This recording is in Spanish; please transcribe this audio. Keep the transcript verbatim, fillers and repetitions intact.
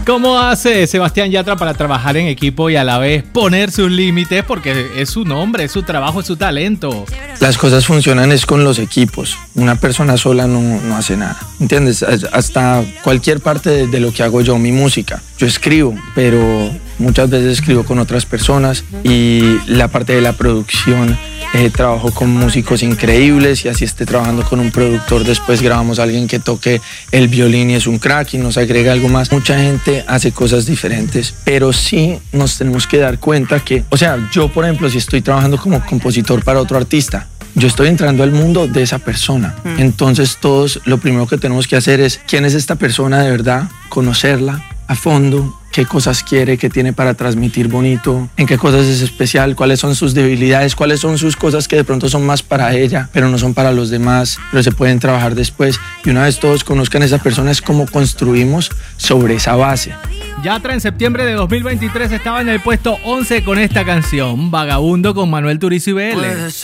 ¿Cómo hace Sebastián Yatra para trabajar en equipo y a la vez poner sus límites? Porque es su nombre, es su trabajo, es su talento. Las cosas funcionan es con los equipos. Una persona sola no, no hace nada. ¿Entiendes? Hasta cualquier parte de, de lo que hago yo, mi música. Yo escribo, pero muchas veces escribo con otras personas y la parte de la producción, eh, trabajo con músicos increíbles y así esté trabajando con un productor, después grabamos a alguien que toque el violín y es un crack y nos agrega algo más. Mucha gente hace cosas diferentes, pero sí nos tenemos que dar cuenta que, o sea, yo por ejemplo, si estoy trabajando como compositor para otro artista, yo estoy entrando al mundo de esa persona. Mm. Entonces todos lo primero que tenemos que hacer es, ¿quién es esta persona de verdad? Conocerla a fondo, qué cosas quiere, qué tiene para transmitir bonito, en qué cosas es especial, cuáles son sus debilidades, cuáles son sus cosas que de pronto son más para ella, pero no son para los demás, pero se pueden trabajar después. Y una vez todos conozcan a esa persona es como construimos sobre esa base. Yatra en septiembre de dos mil veintitrés estaba en el puesto once con esta canción, Vagabundo, con Manuel Turizo y B L.